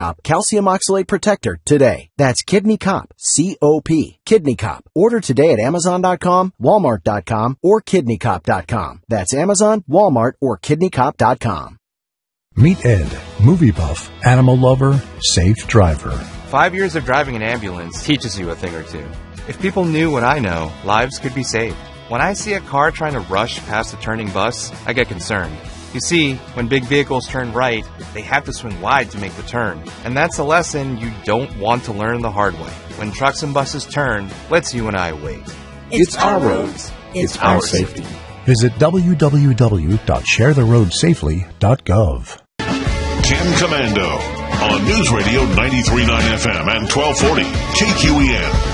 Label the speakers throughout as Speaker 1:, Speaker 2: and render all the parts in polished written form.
Speaker 1: Calcium Oxalate Protector today. That's Kidney Cop, C-O-P, Kidney Cop. Order today at Amazon.com, Walmart.com, or KidneyCop.com. That's Amazon, Walmart, or KidneyCop.com.
Speaker 2: Meet Ed, movie buff, animal lover, safe driver.
Speaker 3: 5 years of driving an ambulance teaches you a thing or two. If people knew what I know, lives could be saved. When I see a car trying to rush past a turning bus, I get concerned. You see, when big vehicles turn right, they have to swing wide to make the turn. And that's a lesson you don't want to learn the hard way. When trucks and buses turn, let's you and I wait.
Speaker 4: It's our roads. It's our safety.
Speaker 2: Visit www.sharetheroadsafely.gov.
Speaker 5: Ken Commando on News Radio 93.9 FM and 1240 KQEN.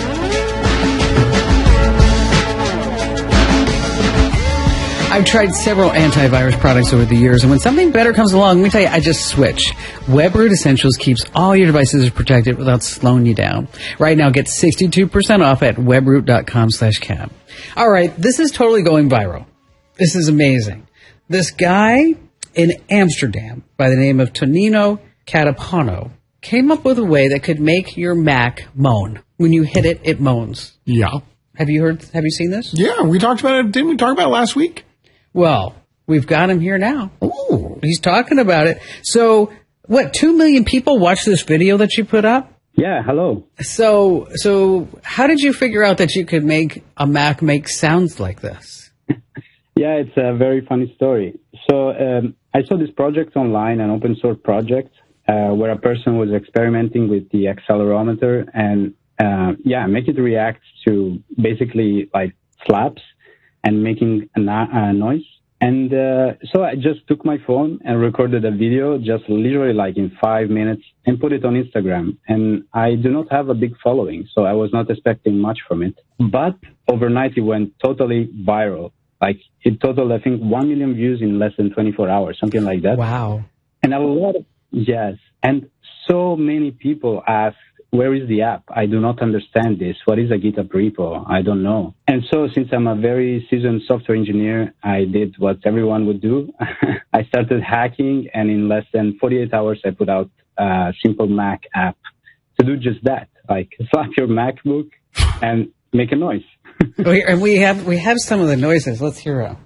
Speaker 6: I've tried several antivirus products over the years, and when something better comes along, let me tell you, I just switch. WebRoot Essentials keeps all your devices protected without slowing you down. Right now, get 62% off at webroot.com/cab. All right, this is totally going viral. This is amazing. This guy in Amsterdam by the name of Tonino Catapano came up with a way that could make your Mac moan. When you hit it, it moans.
Speaker 7: Yeah.
Speaker 6: Have you seen this?
Speaker 7: Yeah, we talked about it. Didn't we talk about it last week?
Speaker 6: Well, we've got him here now.
Speaker 7: Ooh.
Speaker 6: He's talking about it. So, 2 million people watched this video that you put up?
Speaker 8: Yeah, hello.
Speaker 6: So how did you figure out that you could make a Mac make sounds like this?
Speaker 8: Yeah, it's a very funny story. So, I saw this project online, an open source project, where a person was experimenting with the accelerometer and, make it react to basically like slaps and making a noise. And so I just took my phone and recorded a video just literally like in 5 minutes and put it on Instagram. And I do not have a big following, so I was not expecting much from it. But overnight it went totally viral. Like it totaled, I think, 1 million views in less than 24 hours, something like that.
Speaker 6: Wow.
Speaker 8: And a lot of, yes. And so many people asked, where is the app? I do not understand this. What is a GitHub repo? I don't know. And so since I'm a very seasoned software engineer, I did what everyone would do. I started hacking, and in less than 48 hours, I put out a simple Mac app to do just that. Like slap your MacBook and make a noise.
Speaker 6: And we have some of the noises. Let's hear it.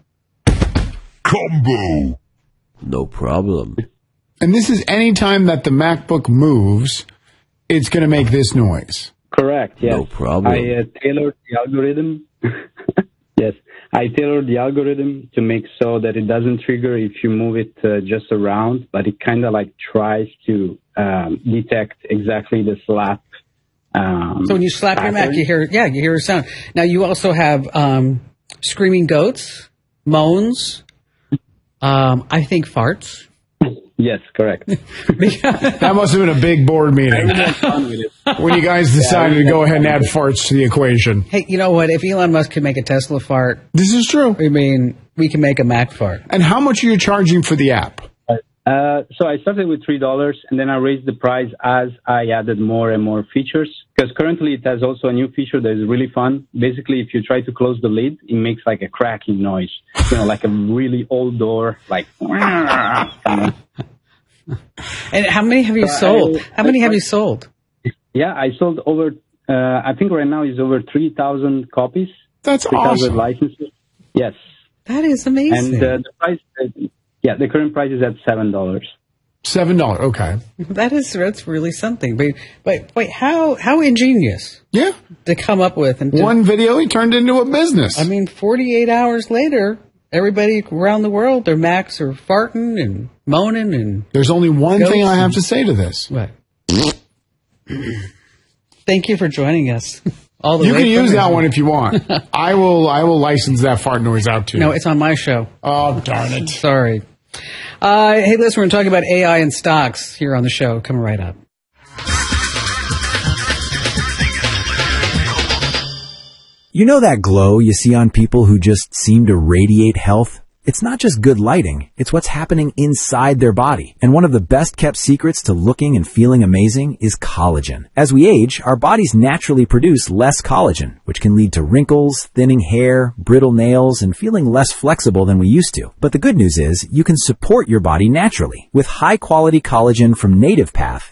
Speaker 5: Combo.
Speaker 4: No problem.
Speaker 7: And this is any time that the MacBook moves, it's going to make this noise.
Speaker 8: Correct, yes.
Speaker 4: No problem.
Speaker 8: I tailored the algorithm. Yes, I tailored the algorithm to make so that it doesn't trigger if you move it just around, but it kind of like tries to detect exactly the slap.
Speaker 6: So when you slap your Mac, you hear a sound. Now you also have screaming goats, moans, I think farts.
Speaker 8: Yes, correct.
Speaker 7: That must have been a big board meeting when you guys decided to go ahead and add farts to the equation.
Speaker 6: Hey, you know what? If Elon Musk could make a Tesla fart,
Speaker 7: this is true.
Speaker 6: I mean, we can make a Mac fart.
Speaker 7: And how much are you charging for the app?
Speaker 8: So I started with $3, and then I raised the price as I added more and more features. Because currently it has also a new feature that is really fun. Basically, if you try to close the lid, it makes like a cracking noise. You know, like a really old door, like.
Speaker 6: And how many have you sold? How many have you sold?
Speaker 8: Yeah, I sold over. I think right now is over 3,000 copies.
Speaker 7: That's
Speaker 8: 3,000
Speaker 7: awesome.
Speaker 8: licenses. Yes.
Speaker 6: That is amazing.
Speaker 8: And the price. The current price is at $7.
Speaker 7: $7, okay.
Speaker 6: That's really something. But wait, how ingenious?
Speaker 7: Yeah.
Speaker 6: To come up with
Speaker 7: one video he turned into a business.
Speaker 6: I mean, 48 hours later, everybody around the world, their Macs are farting and moaning and.
Speaker 7: There's only one thing I have to say to this.
Speaker 6: What? Thank you for joining us.
Speaker 7: You can use that one if you want. I will license that fart noise out to you.
Speaker 6: No, it's on my show.
Speaker 7: Oh, darn it.
Speaker 6: Sorry. Hey, listen, we're talking about AI and stocks here on the show. Coming right up.
Speaker 9: You know that glow you see on people who just seem to radiate health? It's not just good lighting, it's what's happening inside their body. And one of the best kept secrets to looking and feeling amazing is collagen. As we age, our bodies naturally produce less collagen, which can lead to wrinkles, thinning hair, brittle nails, and feeling less flexible than we used to. But the good news is, you can support your body naturally. With high-quality collagen from Native Path,